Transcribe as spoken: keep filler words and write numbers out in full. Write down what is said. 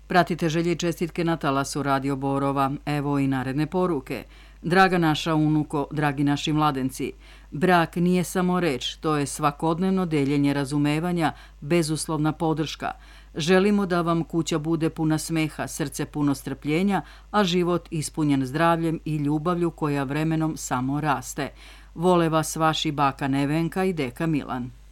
Pratite želje i čestitke na talasu Radio Borova. Evo i naredne poruke. Draga naša unuko, dragi naši mladenci, brak nije samo reč, to je svakodnevno deljenje razumevanja, bezuslovna podrška. Želimo da vam kuća bude puna smeha, srce puno strpljenja, a život ispunjen zdravljem i ljubavlju koja vremenom samo raste. Vole vas vaši baka Nevenka i deka Milan.